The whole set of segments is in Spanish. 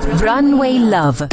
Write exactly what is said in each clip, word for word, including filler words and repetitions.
Runway Love.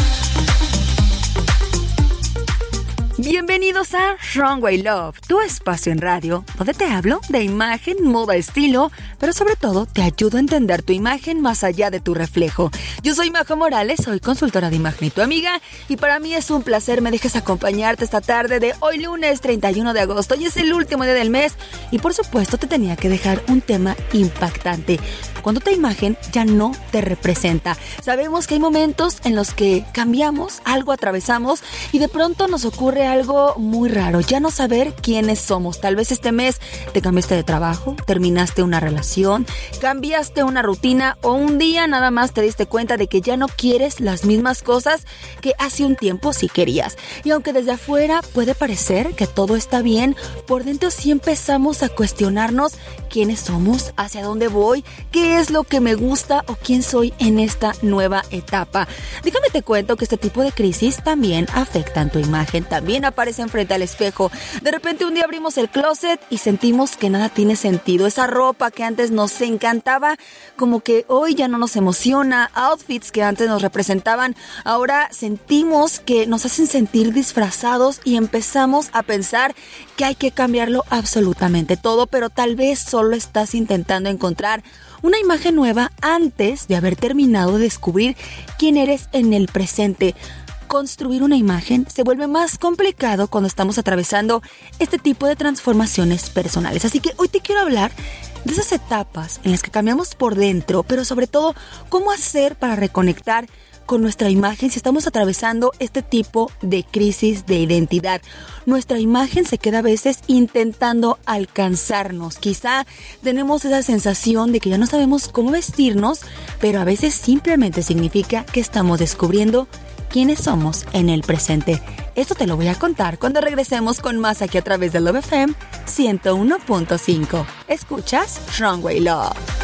Bienvenidos a Runway Love, tu espacio en radio, donde te hablo de imagen, moda, estilo, pero sobre todo te ayudo a entender tu imagen más allá de tu reflejo. Yo soy Majo Morales, soy consultora de imagen y tu amiga, y para mí es un placer me dejes acompañarte esta tarde de hoy lunes treinta y uno de agosto, y es el último día del mes, y por supuesto te tenía que dejar un tema impactante. Cuando tu imagen ya no te representa. Sabemos que hay momentos en los que cambiamos, algo atravesamos y de pronto nos ocurre algo muy raro, ya no saber quiénes somos. Tal vez este mes te cambiaste de trabajo, terminaste una relación, cambiaste una rutina o un día nada más te diste cuenta de que ya no quieres las mismas cosas que hace un tiempo sí querías. Y aunque desde afuera puede parecer que todo está bien, por dentro sí empezamos a cuestionarnos quiénes somos, hacia dónde voy, qué es lo que me gusta o quién soy en esta nueva etapa. Déjame te cuento que este tipo de crisis también afectan tu imagen, también aparecen frente al espejo. De repente un día abrimos el closet y sentimos que nada tiene sentido. Esa ropa que antes nos encantaba, como que hoy ya no nos emociona. Outfits que antes nos representaban, ahora sentimos que nos hacen sentir disfrazados y empezamos a pensar que hay que cambiarlo absolutamente todo, pero tal vez solo estás intentando encontrar una imagen nueva antes de haber terminado de descubrir quién eres en el presente. Construir una imagen se vuelve más complicado cuando estamos atravesando este tipo de transformaciones personales. Así que hoy te quiero hablar de esas etapas en las que cambiamos por dentro, pero sobre todo, cómo hacer para reconectar con nuestra imagen si estamos atravesando este tipo de crisis de identidad. Nuestra imagen se queda a veces intentando alcanzarnos. Quizá tenemos esa sensación de que ya no sabemos cómo vestirnos, pero a veces simplemente significa que estamos descubriendo quiénes somos en el presente. Esto te lo voy a contar cuando regresemos con más aquí a través de Love F M ciento uno punto cinco. Escuchas Runway Love.